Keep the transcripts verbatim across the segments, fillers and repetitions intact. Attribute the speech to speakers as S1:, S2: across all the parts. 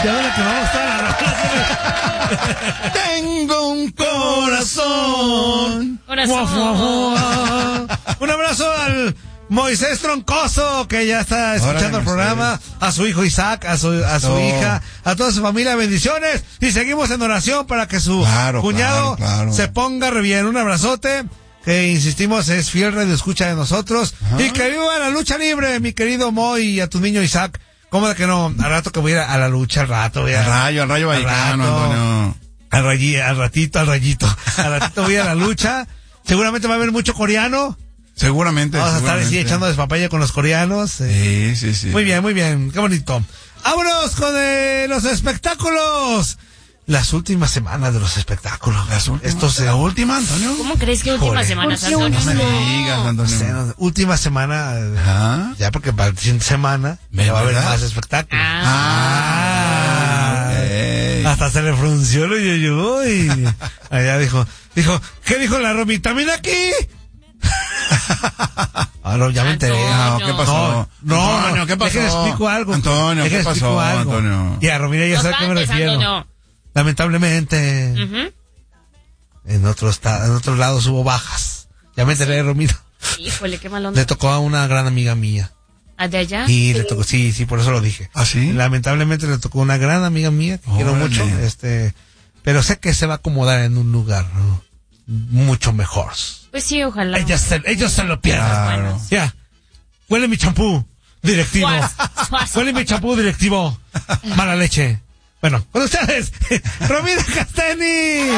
S1: Ya me la quemamos toda la rola. Tengo un corazón.
S2: Corazón.
S1: Un abrazo al Moisés Troncoso, que ya está escuchando el programa, a su hijo Isaac, a su, a su hija, a toda su familia, bendiciones, y seguimos en oración para que su
S3: claro,
S1: cuñado
S3: claro, claro.
S1: se ponga re bien. Un abrazote, que insistimos es fiel radio escucha de nosotros. Ajá. Y que viva la lucha libre, mi querido Moy, y a tu niño Isaac. ¿Cómo de que no? Al rato que voy a ir a la lucha, al rato voy a...
S3: Al rayo, al rayo vallecano, Antonio.
S1: Al, rayi, al ratito, al rayito. Al ratito voy a la lucha. Seguramente va a haber mucho coreano.
S3: Seguramente.
S1: Vamos
S3: seguramente.
S1: a estar así echando despapaya con los coreanos.
S3: Eh. Sí, sí, sí.
S1: Muy bien, muy bien. Qué bonito. Vámonos con eh, los espectáculos. Las últimas semanas de los espectáculos.
S3: Las últimas.
S1: Estos,
S3: ¿La última, Antonio?
S2: ¿Cómo crees que última
S1: Joder.
S2: semana, Antonio?
S3: No me digas, Antonio.
S1: O sea, no, última semana.
S3: ¿Ah?
S1: Ya porque para la siguiente semana ya va a haber más espectáculos.
S2: Ah.
S1: Ah.
S3: Okay.
S1: Hasta se le frunció el yuyu y allá dijo, dijo, ¿qué dijo la Romy? ¿También aquí? Ah, no, ya me enteré.
S3: No, ¿qué pasó?
S1: No, no,
S3: Antonio,
S1: no,
S3: ¿qué pasó?
S1: déjame explico algo.
S3: Antonio, ¿qué
S1: Déjame explico
S3: pasó,
S1: algo.
S3: Antonio?
S1: Y a Romina ya
S2: No
S1: sabe a qué me
S2: cantes,
S1: refiero.
S2: Antonio.
S1: Lamentablemente,
S2: Ujú.
S1: en otros en otros lados hubo bajas. Ya me enteré, Romina.
S2: Híjole, qué mal onda.
S1: Le tocó a una gran amiga mía.
S2: ¿Ah, de allá?
S1: Y le tocó, sí, sí, por eso lo dije.
S3: ¿Ah, sí?
S1: Lamentablemente le tocó a una gran amiga mía, que quiero
S3: Órale.
S1: mucho, este, pero sé que se va a acomodar en un lugar, ¿no? Mucho mejor.
S2: Pues sí, ojalá.
S1: Ellos se, ellos se lo pierden.
S3: Claro.
S1: Ya. Huele mi champú directivo.
S2: Suaz, suaz.
S1: Huele mi champú directivo. Mala leche. Bueno, con ustedes, Romina Casteni.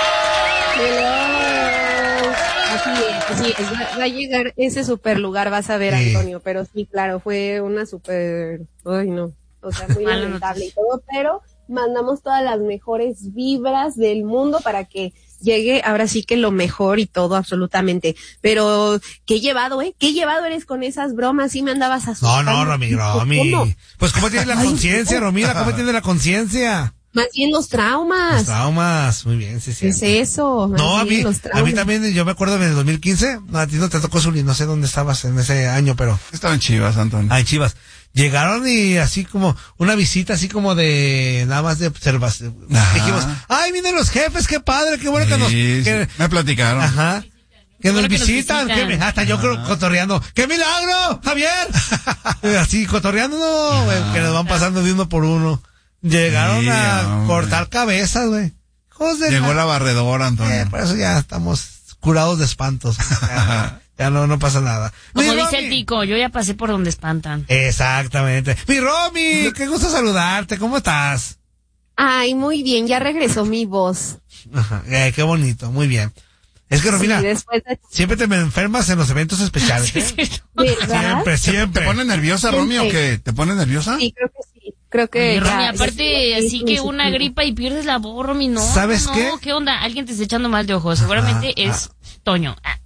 S4: Así es, así es. Va, va a llegar ese super lugar, vas a ver,
S1: Sí.
S4: Antonio. Pero sí, claro, fue una super. Ay, no. O sea, muy
S2: Mala
S4: lamentable y todo, pero mandamos todas las mejores vibras del mundo para que llegue ahora sí que lo mejor y todo, absolutamente. Pero, ¿qué llevado, eh? ¿Qué llevado eres con esas bromas? Sí me andabas
S1: No,
S4: asustando.
S1: no, Romy, Romy.
S4: ¿Cómo?
S1: Pues, ¿cómo tiene la
S4: Ay,
S1: conciencia, Romina? ¿Cómo tiene la conciencia?
S4: Más bien los traumas.
S1: Los traumas. Muy bien, sí, sí.
S4: ¿Qué es eso? Más
S1: No, a
S4: bien
S1: mí,
S4: los
S1: a
S4: traumas.
S1: mí también, yo me acuerdo en el dos mil quince, no, a ti no te tocó, Zuli, no sé dónde estabas en ese año, pero...
S3: Estaban chivas, Antonio.
S1: Ay, Chivas. Llegaron y así como, una visita así como de, nada más de observación.
S3: Ajá.
S1: Dijimos, ay, vienen los jefes, qué padre, qué bueno que nos...
S3: Sí, sí.
S1: que-
S3: Me platicaron.
S1: Ajá. Que nos
S2: bueno que nos
S1: visitan,
S2: visitan.
S1: que me- hasta yo creo cotorreando. ¡Qué milagro, Javier! Así, cotorreando, no, güey, que nos van pasando de uno por uno. Llegaron
S3: Sí,
S1: a
S3: hombre.
S1: cortar cabezas, güey. Hijos de
S3: Llegó
S1: la-
S3: la barredora, Antonio.
S1: Eh, por eso ya estamos curados de espantos. Ya, ya no, no pasa nada.
S2: Como
S1: Mi
S2: dice
S1: Romy.
S2: el tico, yo ya pasé por donde espantan.
S1: Exactamente. Mi Romy, qué gusto saludarte. ¿Cómo estás?
S4: Ay, muy bien, ya regresó mi voz.
S1: Ajá, eh, qué bonito, muy bien. Es que, Romina,
S4: Sí, después de...
S1: siempre te me enfermas en los eventos especiales.
S2: Sí,
S1: ¿eh?
S2: sí.
S4: ¿Verdad?
S1: Siempre,
S3: ¿Te
S1: siempre.
S3: pone nerviosa, Romy, o qué? ¿Te pone nerviosa?
S4: Sí, creo que sí. Creo que
S2: Oye, Romy,
S4: ya-
S2: aparte,
S4: ya-
S2: así
S4: sí,
S2: que
S4: sí,
S2: una
S4: sí.
S2: gripa y pierdes la voz, Romy, no.
S1: ¿Sabes
S2: no,
S1: qué?
S2: ¿Qué onda? Alguien te está echando mal de ojos. Seguramente
S1: Ah,
S2: es Toño. Ah.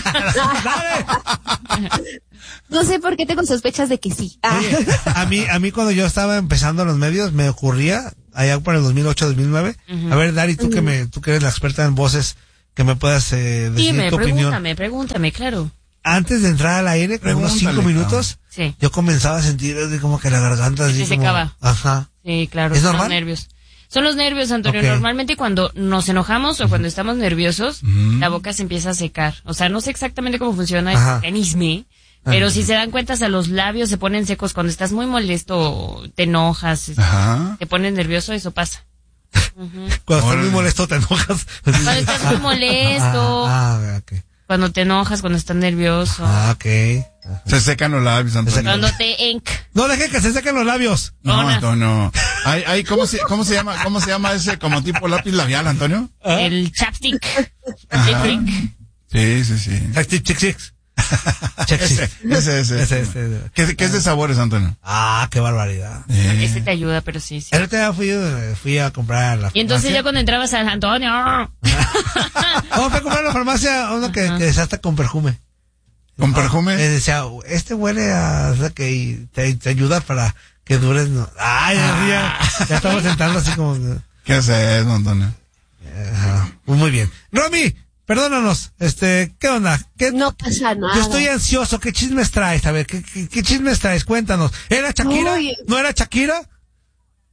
S1: Dale.
S4: No sé por qué tengo sospechas de que sí. Ah.
S1: Oye, a mí, a mí cuando yo estaba empezando en los medios, me ocurría, allá por el dos mil ocho, dos mil nueve,
S2: Ujú.
S1: a ver, Dari, tú que me, tú que eres la experta en voces, que me puedas eh, decir
S2: Dime,
S1: tu opinión.
S2: pregúntame, pregúntame, claro.
S1: Antes de entrar al aire, con unos cinco
S3: Pregúntale,
S1: minutos,
S2: Sí,
S1: yo comenzaba a sentir así como que la garganta
S2: Que
S1: así
S2: te
S1: como...
S2: secaba.
S1: Ajá.
S2: sí, claro.
S1: ¿Es
S2: son
S1: normal?
S2: los nervios. Son los nervios, Antonio.
S1: Ok.
S2: Normalmente cuando nos enojamos o cuando estamos nerviosos,
S3: Ujú.
S2: la boca se empieza a secar. O sea, no sé exactamente cómo funciona el
S1: Ajá.
S2: mecanismo, pero
S1: Ajá.
S2: si se dan cuenta, hasta los labios se ponen secos. Cuando estás muy molesto, te enojas,
S3: Ajá.
S2: te pones nervioso, eso pasa. Ujú.
S1: Cuando estás
S3: Órale.
S1: muy molesto te enojas.
S2: Cuando estás muy molesto,
S1: Ah, ah, ok.
S2: cuando te enojas, cuando estás nervioso,
S1: Ah, ok.
S3: Se secan los labios, Antonio.
S2: cuando te enc...
S1: No deje que se sequen los labios.
S3: No,
S2: Ona.
S3: Antonio. Ay, ay, ¿cómo se, cómo se llama, cómo se llama ese como tipo lápiz labial, Antonio?
S2: el chapstick.
S3: Ajá.
S2: Lipstick.
S3: Sí, sí, sí.
S1: Chick, chick, chick. Check,
S3: Ese,
S1: sí.
S3: ese, ese.
S1: Ese, ese.
S3: ¿Qué, qué es de sabores, Antonio?
S1: Ah, qué barbaridad.
S3: Eh,
S2: Ese te ayuda, pero sí, sí.
S1: El otro día fui, eh, fui a comprar a la
S2: Y entonces
S1: farmacia.
S2: ya cuando entrabas a Antonio,
S1: No, fui a comprar a la farmacia uno que,
S2: Ajá.
S1: que se hasta con perfume.
S3: ¿Con perfume?
S1: Eh, decía, este huele a, o sea, que y te, te ayuda para que dures, no. Ay, ya, ya estamos sentando así como,
S3: ¿Qué haces, Antonio?
S1: ajá. Muy bien. Romy, perdónanos, este, ¿qué onda? ¿Qué,
S4: No pasa nada.
S1: Yo estoy ansioso, ¿qué chismes traes? A ver, ¿qué, qué, qué chismes traes? Cuéntanos. ¿Era Shakira?
S4: Uy.
S1: ¿No era Shakira?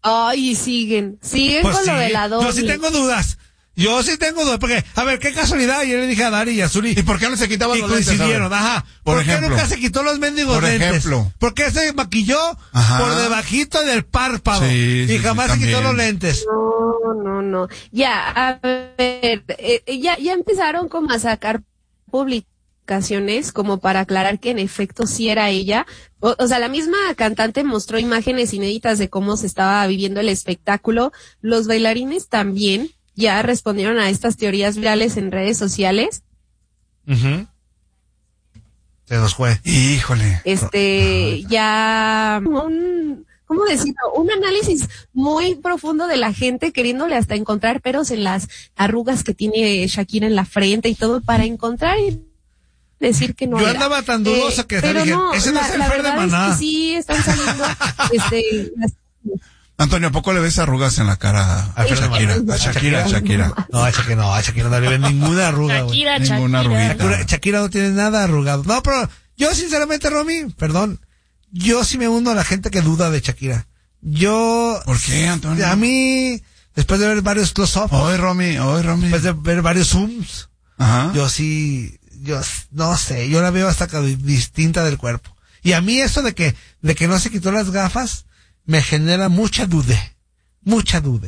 S4: Ay, siguen, siguen
S1: Pues
S4: con
S1: sí,
S4: lo de la doble.
S1: yo sí tengo dudas. Yo sí tengo dudas, porque, a ver, qué casualidad, yo le dije a Dari y a Zuli.
S3: ¿Y por qué no se quitaban
S1: Y
S3: los lentes? A ver.
S1: coincidieron, ajá.
S3: Por
S1: ¿Por,
S3: ejemplo.
S1: qué nunca se quitó los mendigos
S3: Por
S1: lentes?
S3: ejemplo.
S1: ¿Por qué se maquilló
S3: Ajá.
S1: por debajito del párpado?
S3: Sí, sí,
S1: y jamás
S3: sí,
S1: se quitó
S3: también.
S1: los lentes.
S4: No, no, no. Ya, a ver, eh, ya, ya empezaron como a sacar publicaciones como para aclarar que en efecto sí era ella. O, o sea, la misma cantante mostró imágenes inéditas de cómo se estaba viviendo el espectáculo. Los bailarines también ya respondieron a estas teorías virales en redes sociales.
S1: Ujú. Se nos fue.
S3: Híjole.
S4: Este, ya un, ¿cómo decirlo? Un análisis muy profundo de la gente queriéndole hasta encontrar peros en las arrugas que tiene Shakira en la frente y todo para encontrar y decir que no
S1: Yo
S4: era.
S1: andaba tan dudosa que
S4: pero
S1: dije,
S4: no,
S1: ese no
S4: la,
S1: es el
S4: la
S1: Fer de
S4: verdad
S1: Maná.
S4: es que sí están saliendo, este, las-
S3: Antonio, ¿a poco le ves arrugas en la cara a
S1: A Fer de
S3: Shakira?
S1: Maná.
S3: A Shakira, a Shakira.
S1: No, a Shakira no, a Shakira no le ven ninguna arruga, güey.
S2: Shakira,
S3: Ninguna
S2: Shakira.
S3: arruguita.
S1: Shakira, Shakira no tiene nada arrugado. No, pero yo sinceramente, Romy, perdón, yo sí me uno a la gente que duda de Shakira. Yo...
S3: ¿Por qué, Antonio?
S1: A mí, después de ver varios close-ups,
S3: Hoy, Romy, hoy, Romy.
S1: después de ver varios zooms,
S3: Ajá.
S1: yo sí, yo s- no sé, yo la veo hasta que distinta del cuerpo. Y a mí eso de que, de que no se quitó las gafas, me genera mucha duda, mucha duda.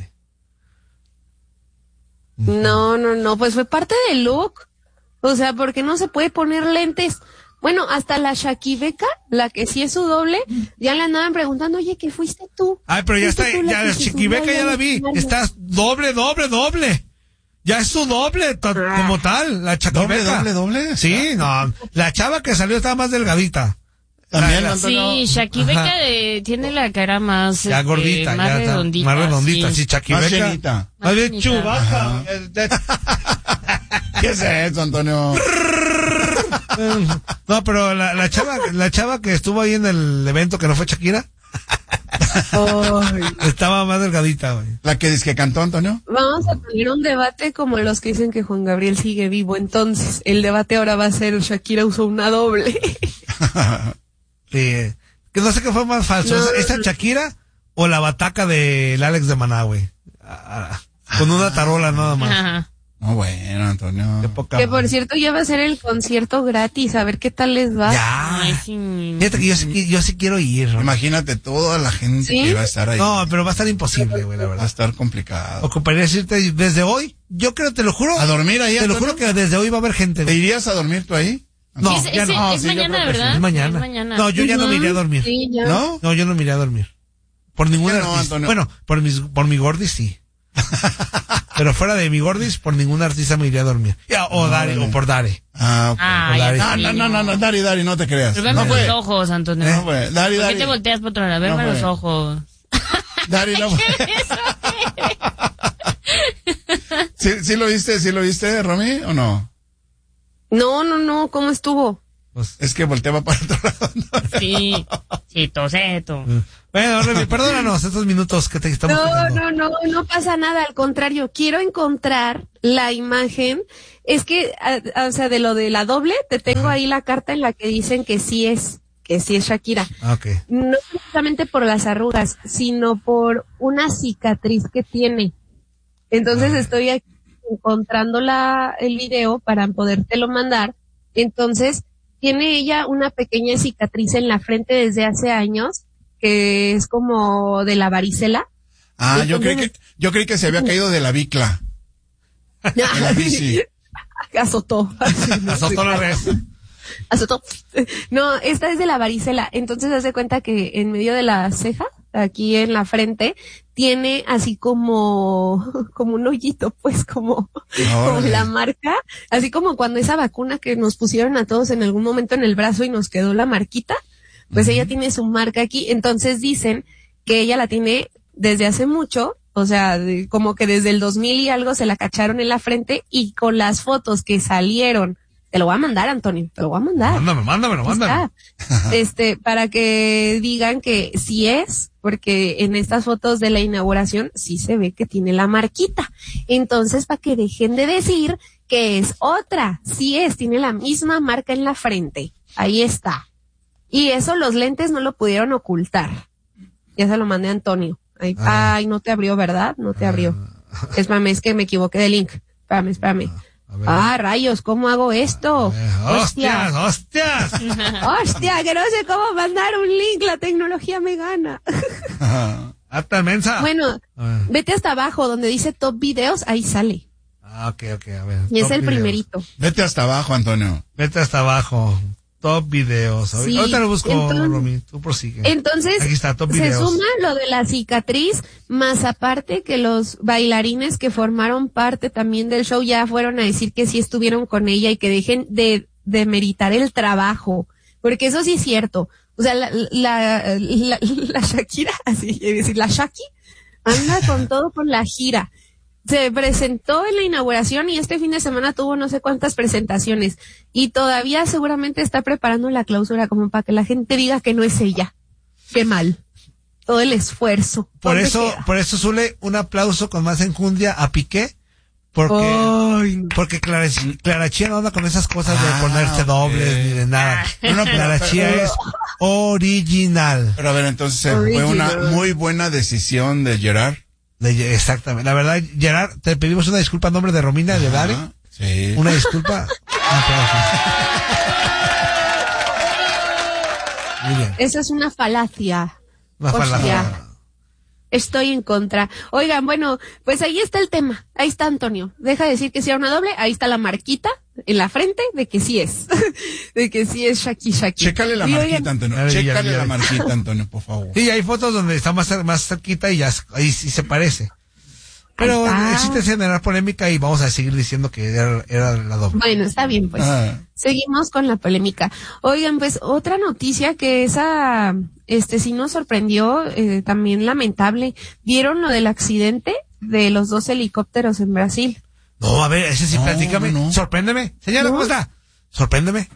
S4: No, no, no, pues fue parte del look. O sea, porque no se puede poner lentes. Bueno, hasta la Shakibeca, la que sí es su doble, ya le andaban preguntando, oye, ¿qué fuiste tú?
S1: Ay, pero ya está,
S4: ¿Fuiste tú la
S1: ya
S4: que
S1: la
S4: se
S1: Chiquibeca
S4: subió
S1: ya
S4: al
S1: la vi,
S4: escenario?
S1: está doble, doble, doble. Ya es su doble, to- como tal, la Chiquibeca.
S3: ¿Doble, doble, doble?
S1: Sí, no, la chava que salió estaba más delgadita.
S3: También,
S1: La- la-
S3: Antonio.
S2: Sí, Shakibeca
S1: Ajá.
S2: eh, tiene la cara más,
S1: Ya
S2: este,
S1: gordita,
S2: más
S1: ya está,
S2: redondita.
S1: más redondita, sí,
S2: sí.
S1: Chiquibeca.
S3: Más llenita.
S1: Más bien
S2: Más
S1: Chubaca.
S3: ¿Qué es eso, Antonio?
S1: No, pero la, la chava, la chava que estuvo ahí en el evento que no fue Shakira, estaba más delgadita, güey.
S3: ¿La que dice que cantó, Antonio?
S4: Vamos a tener un debate como los que dicen que Juan Gabriel sigue vivo. Entonces, el debate ahora va a ser Shakira usó una doble.
S1: Sí, que no sé qué fue más falso,
S4: No,
S1: ¿esta
S4: no.
S1: Shakira o la bataca del Alex de Maná, güey? Ah, con una tarola nada más.
S2: Ajá.
S3: No, bueno, Antonio.
S1: Qué poca
S4: Que por
S1: madre.
S4: cierto ya va a ser el concierto gratis, a ver qué tal les va.
S1: Ya.
S2: Ay, sí.
S1: Fíjate que yo sí, qui- yo sí quiero ir, ¿no?
S3: Imagínate toda la gente
S4: ¿Sí?
S3: que va a estar ahí.
S1: No, pero va a estar imposible, güey, la
S3: Va a
S1: verdad.
S3: estar complicado.
S1: Ocuparías irte desde hoy. Yo creo, te lo juro.
S3: ¿A dormir ahí,
S1: Te lo
S3: Antonio?
S1: juro que desde hoy va a haber gente,
S3: ¿Te
S1: güey.
S3: irías a dormir tú ahí?
S1: No,
S2: Sí, es,
S1: ya
S2: es-
S1: no.
S2: es
S3: sí, yo
S2: mañana,
S3: creo que sí.
S2: ¿verdad?
S1: Es mañana.
S2: Es mañana.
S1: No, yo ya no me iría a dormir.
S4: Sí, ya.
S3: ¿No?
S1: No, yo no me iría a dormir. Por ningún
S3: ¿Por qué no,
S1: artista.
S3: Antonio?
S1: Bueno, por mis, por mi gordis sí. Pero fuera de mi gordis, por ningún artista me iría a dormir. Ya, o
S3: No,
S1: Dari,
S3: bueno.
S1: o por Dare.
S3: Ah, ok.
S2: Ah,
S1: Dari.
S2: ya
S3: No, no, no, no, no, Dari, Dari, no te creas.
S2: Pero veme
S3: No fue.
S2: los ojos, Antonio.
S3: No fue. Dari,
S2: ¿Por qué
S3: Dari.
S2: te volteas por otro lado? Veme
S3: No
S2: los
S3: fue.
S2: ojos.
S3: Dari, no fue. ¿Sí, ¿Sí lo viste? ¿Sí lo viste, Romy, o no?
S4: No, no, no, ¿cómo estuvo?
S1: Pues,
S3: Es que volteaba para otro lado.
S2: Sí. Chito, seto.
S1: bueno, Remy, perdónanos estos minutos que te estamos
S4: No,
S1: quitando.
S4: no, no, no pasa nada, al contrario, quiero encontrar la imagen. Es que, a- a- o sea, de lo de la doble, te tengo ahí la carta en la que dicen que sí es, que sí es Shakira.
S1: Ah, ok.
S4: No precisamente por las arrugas, sino por una cicatriz que tiene. Entonces estoy aquí encontrando la, el video para podértelo mandar. Entonces, tiene ella una pequeña cicatriz en la frente desde hace años, que es como de la varicela.
S3: Ah, yo creí que, yo creí que se había caído de la bicla. De la bici.
S4: Azotó.
S1: Azotó la red.
S4: Azotó. No, esta es de la varicela. Entonces hace cuenta que en medio de la ceja, aquí en la frente, tiene así como, como un hoyito, pues como, como
S3: Órale.
S4: la marca, así como cuando esa vacuna que nos pusieron a todos en algún momento en el brazo y nos quedó la marquita, pues ella tiene su marca aquí. Entonces dicen que ella la tiene desde hace mucho, o sea, de- como que desde el dos mil y algo se la cacharon en la frente, y con las fotos que salieron, te lo voy a mandar, Antonio, te lo voy a mandar.
S1: Mándame, mándamelo,
S4: Aquí
S1: mándame.
S4: está. Este, para que digan que sí es, porque en estas fotos de la inauguración sí se ve que tiene la marquita. Entonces, para que dejen de decir que es otra, sí es, tiene la misma marca en la frente. Ahí está. Y eso los lentes no lo pudieron ocultar. Ya se lo mandé a Antonio. Ay,
S1: Ah.
S4: ay, no te abrió, ¿verdad? No te abrió. Espérame, es que me equivoqué de link. Espérame, espérame.
S1: A ver.
S4: Ah, rayos, ¿cómo hago esto?
S1: Eh, ¡Hostias, hostias!
S4: Hostia, que no sé cómo mandar un link, la tecnología me gana.
S1: ¡Hasta mensa!
S4: Bueno,
S1: A ver.
S4: vete hasta abajo donde dice top videos, ahí sale.
S1: Ah, ok, ok, a ver.
S4: Y es
S1: Top
S4: el
S1: videos.
S4: primerito.
S3: Vete hasta abajo, Antonio.
S1: Vete hasta abajo. Top videos. Ahorita
S4: Sí,
S1: ahorita lo busco,
S4: entonces-
S1: Romy. Tú prosigue.
S4: Entonces,
S1: Aquí está, top
S4: se
S1: videos.
S4: suma lo de la cicatriz, más aparte que los bailarines que formaron parte también del show ya fueron a decir que sí estuvieron con ella y que dejen de, de meritar el trabajo, porque eso sí es cierto. O sea, la, la, la, la Shakira, así, es decir, la Shaki, anda con todo con la gira. Se presentó en la inauguración y este fin de semana tuvo no sé cuántas presentaciones y todavía seguramente está preparando la clausura como para que la gente diga que no es ella. Qué mal. Todo el esfuerzo.
S1: Por
S4: ¿Dónde
S1: eso,
S4: queda?
S1: por eso, Zule, un aplauso con más enjundia a Piqué. Porque,
S4: Ay, no.
S1: porque Clara, Clara Chía no anda con esas cosas de
S3: Ah,
S1: ponerse
S3: ok.
S1: dobles ni de nada.
S3: No, no, pero-
S1: Clara Chía
S3: pero-
S1: es original.
S3: Pero a ver, entonces eh, fue una
S4: Original.
S3: muy buena decisión de Gerard.
S1: De- exactamente. La verdad, Gerard, te pedimos una disculpa en nombre de Romina, de Dare.
S3: Ajá, sí.
S1: Una disculpa. Un aplauso. Muy bien.
S4: Esa es una falacia.
S1: Una
S4: Hostia.
S1: falacia.
S4: Estoy en contra. Oigan, bueno, pues ahí está el tema. Ahí está Antonio. Deja de decir que sea una doble. Ahí está la marquita en la frente de que sí es. De que sí es Shaki Shaki.
S3: Chécale la
S4: Y
S3: marquita,
S4: oigan,
S3: Antonio.
S1: A ver, ya,
S3: Chécale
S1: ya,
S3: la
S1: ya.
S3: marquita, Antonio, por favor.
S1: Sí, hay fotos donde está más, cer- más cerquita y ya s- ahí sí se parece. Pero
S4: Ahí está.
S1: existe generar polémica y vamos a seguir diciendo que era, era la doble.
S4: Bueno, está bien, pues.
S3: Ah.
S4: Seguimos con la polémica. Oigan, pues otra noticia que esa, este, sí nos sorprendió, eh, también lamentable. ¿Vieron lo del accidente de los dos helicópteros en Brasil?
S1: No, a ver, ese sí,
S3: No,
S1: platícame.
S3: no.
S1: Sorpréndeme. Señora,
S4: No.
S1: ¿cómo está? Sorpréndeme.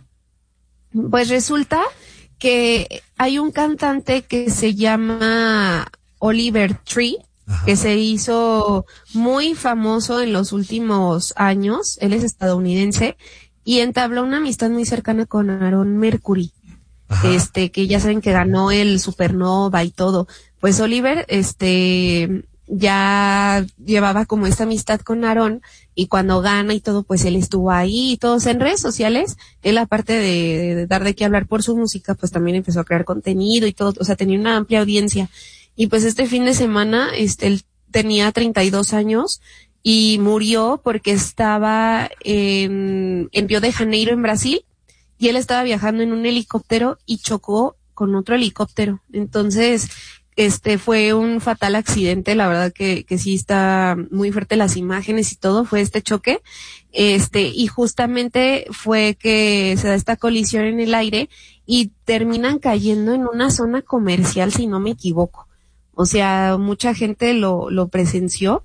S4: Pues resulta que hay un cantante que se llama Oliver Tree,
S1: Ajá.
S4: que se hizo muy famoso en los últimos años. Él es estadounidense y entabló una amistad muy cercana con Aaron Mercury.
S1: Ajá.
S4: Este, que ya saben que ganó el Supernova y todo. Pues Oliver, este, ya llevaba como esta amistad con Aaron y cuando gana y todo, pues él estuvo ahí y todos en redes sociales. Él, aparte de, de dar de qué hablar por su música, pues también empezó a crear contenido y todo, o sea, tenía una amplia audiencia. Y pues este fin de semana, este, él tenía treinta y dos años y murió porque estaba en, en Río de Janeiro, en Brasil, y él estaba viajando en un helicóptero y chocó con otro helicóptero. Entonces, este fue un fatal accidente, la verdad que, que sí está muy fuerte las imágenes y todo, fue este choque. Este, y justamente fue que se da esta colisión en el aire y terminan cayendo en una zona comercial, si no me equivoco. O sea, mucha gente lo, lo presenció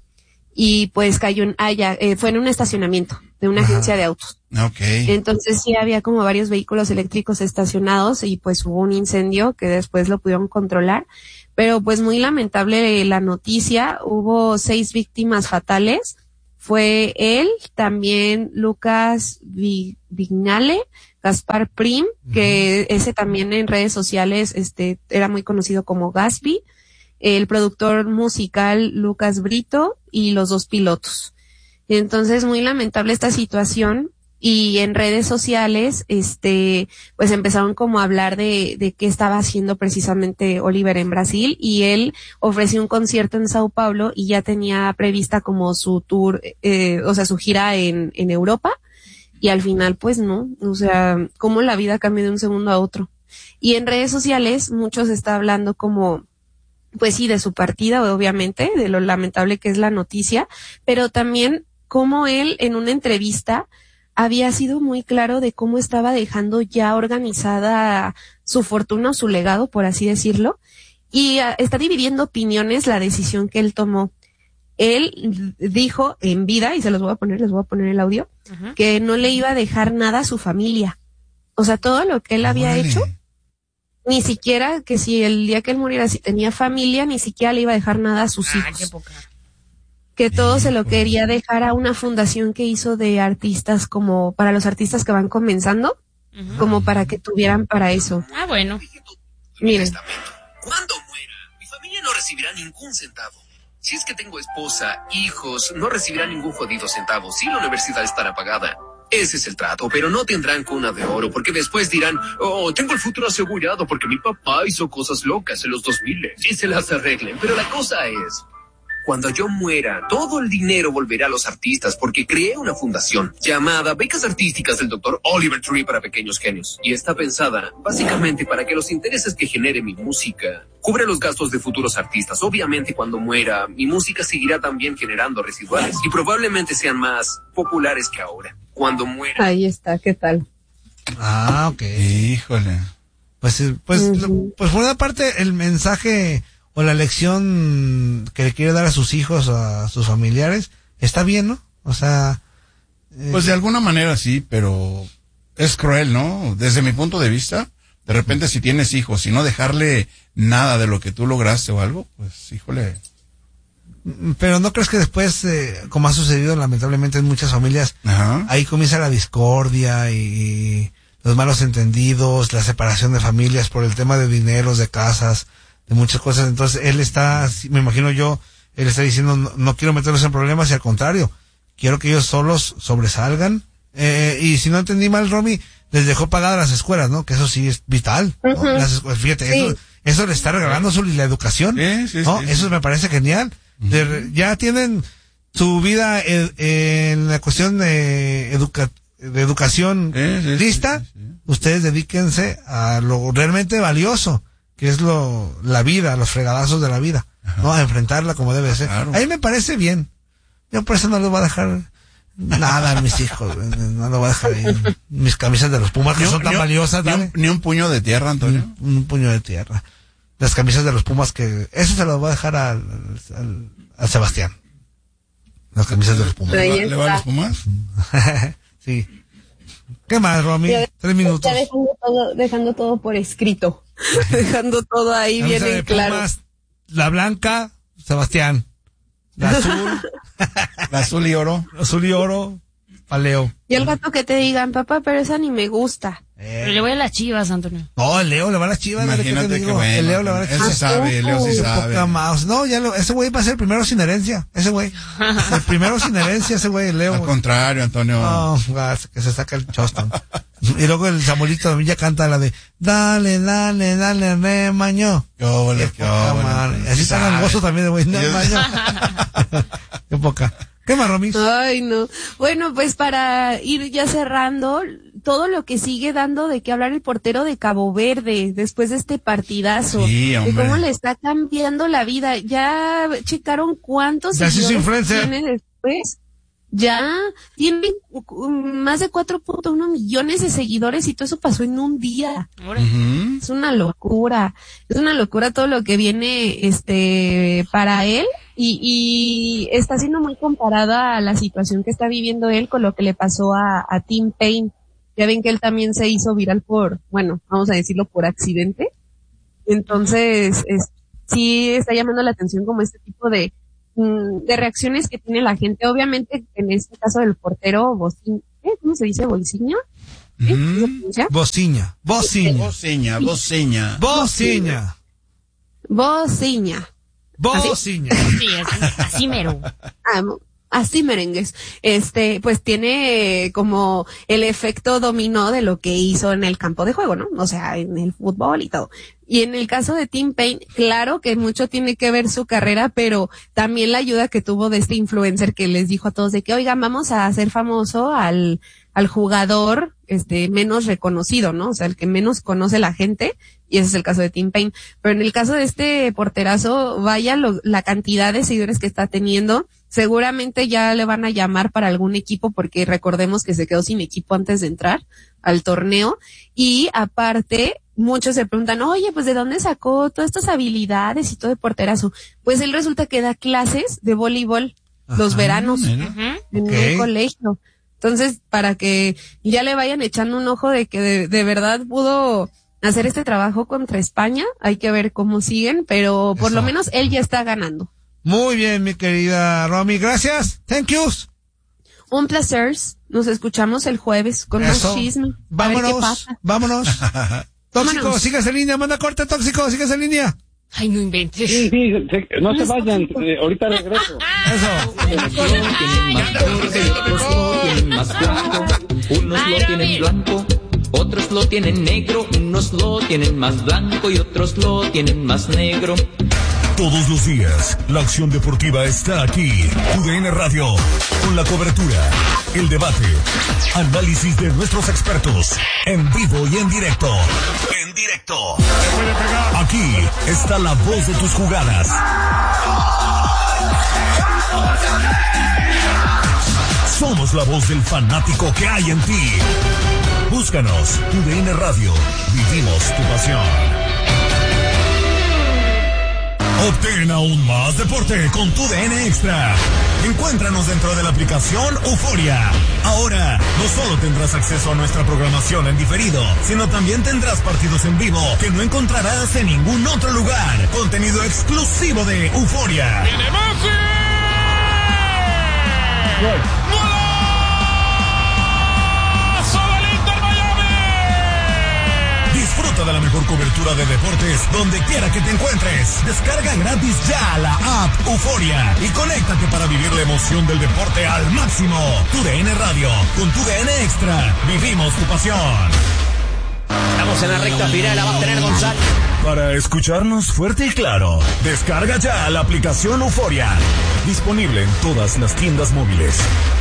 S4: y pues cayó en, ah, ya, eh, fue en un estacionamiento de una
S1: Ajá.
S4: agencia de autos.
S3: Ok.
S4: Entonces sí había como varios vehículos eléctricos estacionados y pues hubo un incendio que después lo pudieron controlar. Pero pues muy lamentable la noticia, hubo seis víctimas fatales. Fue él, también Lucas Vi- Vignale, Gaspar Prim, que ese también en redes sociales este era muy conocido como Gaspi, el productor musical Lucas Brito y los dos pilotos. Entonces, muy lamentable esta situación y en redes sociales, este, pues empezaron como a hablar de, de qué estaba haciendo precisamente Oliver en Brasil y él ofreció un concierto en Sao Paulo y ya tenía prevista como su tour, eh, o sea, su gira en, en Europa y al final pues no, o sea, cómo la vida cambia de un segundo a otro. Y en redes sociales muchos está hablando como, pues sí, de su partida, obviamente, de lo lamentable que es la noticia, pero también cómo él en una entrevista había sido muy claro de cómo estaba dejando ya organizada su fortuna o su legado, por así decirlo, y uh, está dividiendo opiniones la decisión que él tomó. Él dijo en vida, y se los voy a poner, les voy a poner el audio,
S2: Ajá.
S4: que no le iba a dejar nada a su familia. O sea, todo lo que él había
S3: Órale.
S4: hecho, ni siquiera que si el día que él muriera, si tenía familia, ni siquiera le iba a dejar nada a sus
S2: Ah,
S4: hijos.
S2: qué poca.
S4: Que todo se lo
S3: Híjole.
S4: quería dejar a una fundación que hizo de artistas como para los artistas que van comenzando,
S2: Ujú.
S4: como para que tuvieran para eso.
S2: Ah, bueno.
S4: Miren,
S5: Cuando muera, mi familia no recibirá ningún centavo. Si es que tengo esposa, hijos, no recibirá ningún jodido centavo. Sí, la universidad estará pagada. Ese es el trato, pero no tendrán cuna de oro, porque después dirán, oh, tengo el futuro asegurado porque mi papá hizo cosas locas en los dos mil y se las arreglen. Pero la cosa es, cuando yo muera, todo el dinero volverá a los artistas porque creé una fundación llamada Becas Artísticas del doctor Oliver Tree para pequeños genios. Y está pensada básicamente para que los intereses que genere mi música cubran los gastos de futuros artistas. Obviamente cuando muera, mi música seguirá también generando residuales y probablemente sean más populares que ahora. Cuando muera.
S4: Ahí está, ¿qué tal?
S1: Ah, ok.
S3: Híjole.
S1: Pues, pues,
S4: Uh-huh.
S1: pues por una parte el mensaje o la lección que le quiere dar a sus hijos o a sus familiares está bien, ¿no? O sea, eh,
S3: Pues de alguna manera sí, pero es cruel, ¿no? Desde mi punto de vista, de repente si tienes hijos y no dejarle nada de lo que tú lograste o algo, pues híjole.
S1: pero ¿no crees que después, eh, como ha sucedido lamentablemente en muchas familias,
S3: Ajá.
S1: ahí comienza la discordia y los malos entendidos, la separación de familias por el tema de dineros, de casas, de muchas cosas? Entonces él está, me imagino yo, él está diciendo, no, no quiero meterlos en problemas, y al contrario, quiero que ellos solos sobresalgan. Eh, y si no entendí mal, Romy, les dejó pagadas las escuelas, ¿no? Que eso sí es vital, ¿no?
S4: Ujú.
S1: Las escuelas, fíjate,
S4: Sí.
S1: eso, eso le está regalando su, la educación,
S3: Sí, sí,
S1: ¿no?
S3: sí,
S1: Eso
S3: sí.
S1: me parece genial. De- ya tienen su vida ed- en la cuestión de, educa, de educación
S3: Sí, sí, sí,
S1: lista.
S3: sí, sí.
S1: Ustedes dedíquense a lo realmente valioso, que es lo la vida, los fregadazos de la vida, ¿no? A enfrentarla como debe ser.
S3: Claro.
S1: Ahí me parece bien. Yo por eso no les voy a dejar nada a mis hijos, güey. No les voy a dejar ahí mis camisas de los Pumas, que
S3: Ni un-
S1: son tan
S3: ni un-
S1: valiosas,
S3: ni un,
S1: dale.
S3: ni un puño de tierra, Antonio.
S1: Un, un puño de tierra. Las camisas de los Pumas, que eso se lo voy a dejar al, al, al Sebastián. Las camisas de los Pumas.
S4: Ahí
S3: ¿Le va a los Pumas?
S1: Sí. ¿Qué más, Romy?
S4: Ya-
S1: Tres minutos.
S4: Ya dejando todo, dejando todo por escrito. Dejando todo ahí
S1: Camisa
S4: bien
S1: de
S4: en claro.
S1: Pumas, la blanca, Sebastián. La azul,
S3: La azul y oro.
S1: azul y oro, Paleo.
S4: Y el gato que te digan, papá, pero esa ni me gusta.
S2: Pero le voy a las Chivas, Antonio.
S1: No, el Leo le va a las Chivas, ¿qué te
S3: Imagínate
S1: digo?
S3: que bueno.
S1: El Leo le va a las
S3: Él
S1: Chivas.
S3: sí sabe, el Leo sí
S1: Qué
S3: sabe.
S1: poca mouse. No, ya lo, ese güey va a ser el primero sin herencia, ese güey. El primero sin herencia, ese güey, el Leo.
S3: Al
S1: güey.
S3: contrario, Antonio.
S1: No, gas, que se saca el chostón. Y luego el Samuelito ya canta la de dale, dale, dale, remaño.
S3: Qué óvole,
S1: Qué
S3: qué
S1: poca
S3: óvole.
S1: madre. Así
S3: Sí
S1: está
S3: sabe.
S1: gangoso también, güey. No,
S3: Yo-
S1: maño. Qué poca. ¿Qué más, Romy?
S4: Ay, no. Bueno, pues para ir ya cerrando, todo lo que sigue dando de qué hablar el portero de Cabo Verde después de este partidazo.
S3: Sí,
S4: de
S3: hombre.
S4: cómo le está cambiando la vida. Ya checaron cuántos
S1: Ya se hizo
S4: seguidores
S1: influencer.
S4: tiene después. Ya tiene uh, más de cuatro punto uno millones de seguidores y todo eso pasó en un día.
S3: Ujú.
S4: Es una locura, es una locura todo lo que viene este para él y, y está siendo muy comparada a la situación que está viviendo él con lo que le pasó a, a Tim Payne. Ya ven que él también se hizo viral por, bueno, vamos a decirlo por accidente. Entonces, es, sí está llamando la atención como este tipo de, mm, de reacciones que tiene la gente. Obviamente, en este caso del portero, Bocin, ¿eh? ¿Cómo se dice? ¿Boliciña? ¿Eh? ¿Cómo se pronuncia?
S1: Bociña, bociña,
S3: Voz seña, voz seña.
S1: bociña,
S4: Bociña.
S1: bociña.
S2: Sí, así, así mero.
S4: Amo. Así merengues, este, pues tiene como el efecto dominó de lo que hizo en el campo de juego, ¿no? O sea, en el fútbol y todo. Y en el caso de Tim Payne, claro que mucho tiene que ver su carrera, pero también la ayuda que tuvo de este influencer que les dijo a todos de que, oigan, vamos a hacer famoso al, al jugador, este, menos reconocido, ¿no? O sea, el que menos conoce la gente, y ese es el caso de Tim Payne. Pero en el caso de este porterazo, vaya lo, la cantidad de seguidores que está teniendo, seguramente ya le van a llamar para algún equipo porque recordemos que se quedó sin equipo antes de entrar al torneo y aparte muchos se preguntan, oye, pues ¿de dónde sacó todas estas habilidades y todo de porterazo? Pues él resulta que da clases de voleibol los
S1: Ajá,
S4: veranos
S3: mira.
S2: Ujú.
S4: en
S1: Ok.
S4: un colegio. Entonces, para que ya le vayan echando un ojo de que de, de verdad pudo hacer este trabajo contra España, hay que ver cómo siguen, pero por
S1: Eso.
S4: lo menos él ya está ganando.
S1: Muy bien, mi querida Romy, gracias. Thank yous.
S4: Un placer. Nos escuchamos el jueves con
S1: Eso.
S4: más chisme. A ver qué
S1: Vámonos,
S4: pasa.
S1: vámonos. Tóxico,
S4: Vámonos.
S1: sigas en línea, manda corte, tóxico, sigas en línea.
S2: Ay, no inventes.
S6: Sí, sí, se, no se vayan, eh, ahorita regreso.
S1: Eso.
S7: Unos lo tienen más verde, otros lo tienen más blanco. Unos
S2: Ay,
S7: lo
S2: no,
S7: tienen
S2: mira.
S7: blanco, otros lo tienen negro. Unos lo tienen más blanco y otros lo tienen más negro.
S8: Todos los días, la acción deportiva está aquí. U D N Radio, con la cobertura, el debate, análisis de nuestros expertos, en vivo y en directo. En directo. Aquí está la voz de tus jugadas. Somos la voz del fanático que hay en ti. Búscanos, U D N Radio, vivimos tu pasión. Obtén aún más deporte con tu D N Extra. Encuéntranos dentro de la aplicación Euforia. Ahora, no solo tendrás acceso a nuestra programación en diferido, sino también tendrás partidos en vivo que no encontrarás en ningún otro lugar. Contenido exclusivo de Euforia.
S9: ¡Viene Messi!
S8: Disfruta de la mejor cobertura de deportes donde quiera que te encuentres. Descarga gratis ya la app Euforia y conéctate para vivir la emoción del deporte al máximo. Tu D N Radio, con tu D N Extra, vivimos tu pasión.
S10: Estamos en la recta final, la va a tener Gonzalo.
S8: Para escucharnos fuerte y claro, descarga ya la aplicación Euforia. Disponible en todas las tiendas móviles.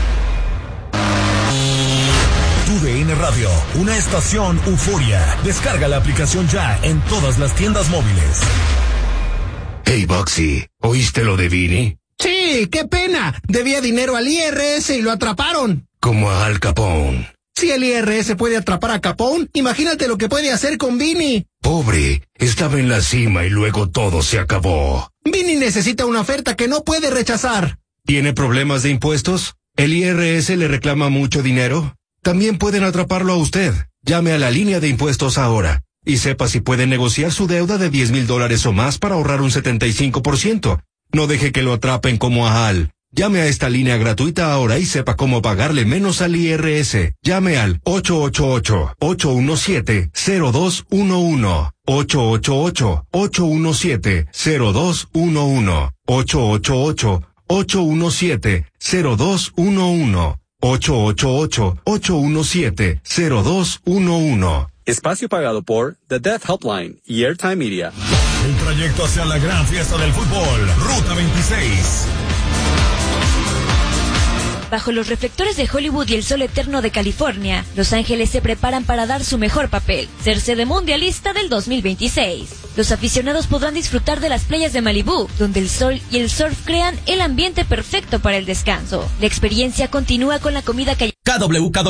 S8: U D N Radio, una estación Euforia. Descarga la aplicación ya en todas las tiendas móviles.
S11: Hey, Boxy, ¿oíste lo de Vini?
S10: Sí, qué pena. Debía dinero al I R S y lo atraparon.
S11: Como a Al Capone.
S10: Si el I R S puede atrapar a Capone, imagínate lo que puede hacer con Vini.
S11: Pobre, estaba en la cima y luego todo se acabó.
S10: Vini necesita una oferta que no puede rechazar.
S11: ¿Tiene problemas de impuestos? ¿El I R S le reclama mucho dinero? También pueden atraparlo a usted. Llame a la línea de impuestos ahora y sepa si puede negociar su deuda de diez mil dólares o más para ahorrar un setenta y cinco por ciento. No deje que lo atrapen como a Al. Llame a esta línea gratuita ahora y sepa cómo pagarle menos al I R S. Llame al ocho ocho ocho, ocho uno siete, cero dos uno uno. ocho ocho ocho, ocho uno siete, cero dos uno uno. ocho ocho ocho, ocho uno siete, cero dos uno uno. ocho ocho ocho, ocho uno siete, cero dos uno uno.
S12: Espacio pagado por The Death Helpline y Airtime Media.
S8: El trayecto hacia la gran fiesta del fútbol, Ruta veintiséis.
S13: Bajo los reflectores de Hollywood y el sol eterno de California, Los Ángeles se preparan para dar su mejor papel, ser sede mundialista del dos mil veintiséis. Los aficionados podrán disfrutar de las playas de Malibú, donde el sol y el surf crean el ambiente perfecto para el descanso. La experiencia continúa con la comida callejera.
S14: K W K W